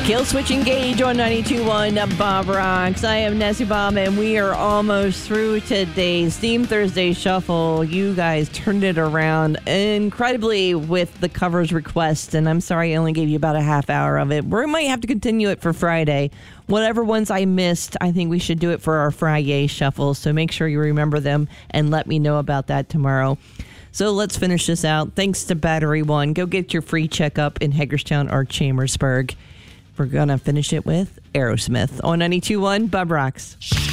Kill Switch Engage on 92.1 Bob Rocks. I am Nessie Bob, and we are almost through today's Theme Thursday Shuffle. You guys turned it around incredibly with the covers request, and I'm sorry I only gave you about a half hour of it. We might have to continue it for Friday. Whatever ones I missed, I think we should do it for our Friday Shuffle, so make sure you remember them and let me know about that tomorrow. So let's finish this out. Thanks to Battery One. Go get your free checkup in Hagerstown or Chambersburg. We're going to finish it with Aerosmith on 92.1 Bob Rocks.